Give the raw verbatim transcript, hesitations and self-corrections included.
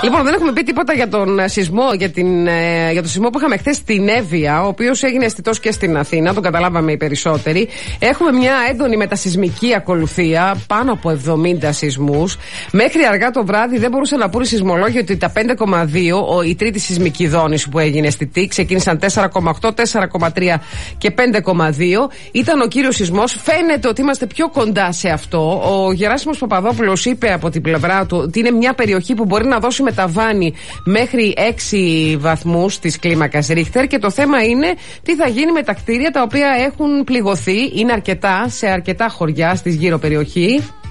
Λοιπόν, δεν έχουμε πει τίποτα για τον σεισμό, για, την, για τον σεισμό που είχαμε χθες στην Εύβοια, ο οποίος έγινε αισθητός και στην Αθήνα, τον καταλάβαμε οι περισσότεροι. Έχουμε μια έντονη μετασεισμική ακολουθία, πάνω από εβδομήντα σεισμούς. Μέχρι αργά το βράδυ δεν μπορούσαν να πούνε οι σεισμολόγοι ότι τα πέντε κόμμα δύο, η τρίτη σεισμική δόνηση που έγινε στη ΤΙΚ, ξεκίνησαν τέσσερα κόμμα οκτώ, τέσσερα κόμμα τρία και πέντε κόμμα δύο. Ήταν ο κύριος σεισμός. Φαίνεται ότι είμαστε πιο κοντά σε αυτό. Ο Γεράσιμος Παπαδόπουλος είπε από την πλευρά του ότι είναι μια περιοχή που μπορεί να δώσει με ταβάνι μέχρι έξι βαθμούς της κλίμακας Ρίχτερ, και το θέμα είναι τι θα γίνει με τα κτίρια τα οποία έχουν πληγωθεί. Είναι αρκετά σε αρκετά χωριά στη γύρω περιοχή.